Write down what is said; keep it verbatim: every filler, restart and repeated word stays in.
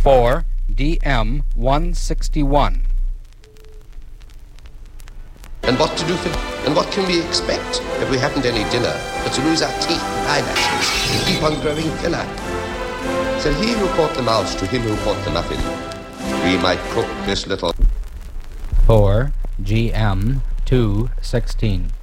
four D M one sixty-one. And what to do for... And what can we expect if we haven't any dinner but to lose our teeth and eyelashes and keep on growing thinner? Said he who caught the mouse to him who caught the muffin, we might cook this little... four G M two sixteen.